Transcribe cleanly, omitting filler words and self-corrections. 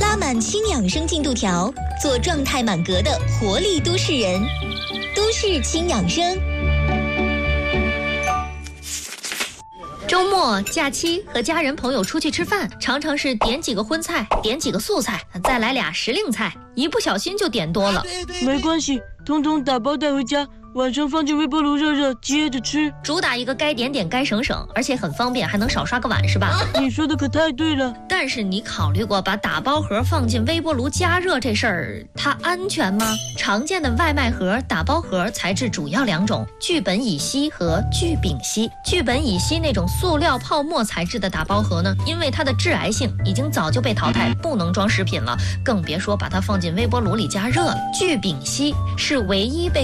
拉满轻养生进度条，做状态满格的活力都市人。都市轻养生。 周末假期和家人朋友出去吃饭，常常是点几个荤菜，点几个素菜，再来俩时令菜，一不小心就点多了。 没关系，通通打包带回家，晚上放进微波炉热热，接着吃。 主打一个该点点该省省，而且很方便，还能少刷个碗，是吧？ 你说的可太对了。 但是你考虑过把打包盒放进微波炉加热这事儿，它安全吗？常见的外卖盒、打包盒材质主要两种：聚苯乙烯和聚丙烯。聚苯乙烯那种塑料泡沫材质的打包盒呢，因为它的致癌性已经早就被淘汰，不能装食品了，更别说把它放进微波炉里加热了。聚丙烯是唯一被